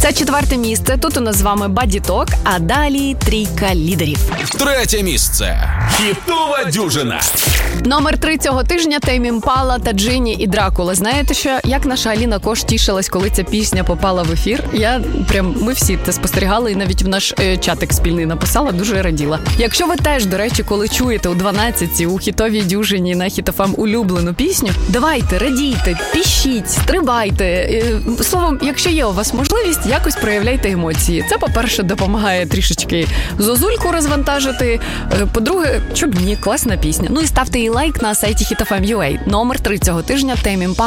Це 4-те місце. Тут у нас з вами Body Talk, а далі трійка лідерів. 3-те місце. Хітова дюжина. Номер 3 цього тижня – Тейм Імпала та Джині і Дракула. Знаєте що? Як наша Аліна Кош тішилась, коли ця пісня попала в ефір. Ми всі це спостерігали і навіть в наш чатик спільний написала, дуже раділа. Якщо ви теж, до речі, коли чуєте у 12-ці у хітовій дюжині на Hit FM улюблену пісню, давайте, радійте, пішіть, стрибайте. Словом, якщо є у вас можливість, якось проявляйте емоції. Це, по-перше, допомагає трішечки зозульку розвантажити. По-друге, чоб ні, класна пісня. Ну і ставте їй лайк на сайті Hit FM UA. Номер 3 цього тижня – Тейм Імпала.